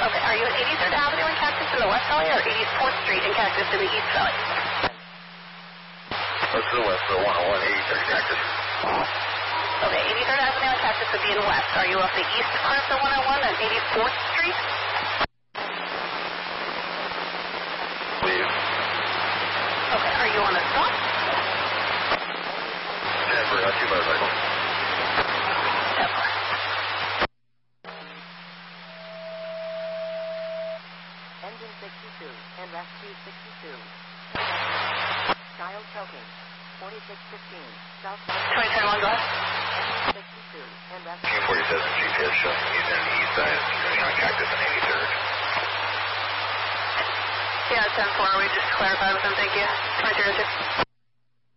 Okay, are you at 83rd Avenue in Cactus in the West Valley or 84th Street in Cactus in the East Valley? What's the west of 101, 83rd Cactus? Okay, 83rd Avenue in Cactus would be in west. Are you off the east part of the 101 on 84th Street? Leave. Okay, are you on a stop? Denver, got 2 motorcycles. Denver. Engine 62 and rescue 62. Child choking. 4615 southbound. 2021, go ahead. Engine 62 and rescue. King 47 GPS showing he's in the east side, turning on Cactus and 83rd. Yeah, 10-4, we just clarified with him, thank you. 2002.